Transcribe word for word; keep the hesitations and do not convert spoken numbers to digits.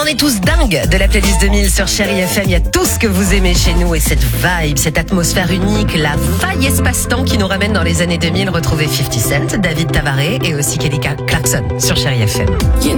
en est tous dingues de la playlist deux mille sur Chérie F M. Il y a tout ce que vous aimez chez nous et cette vibe, cette atmosphère unique, la faille espace-temps qui nous ramène dans les années deux mille. Retrouvez fifty Cent, David Tavaré et aussi Kelly Clarkson sur Chérie F M.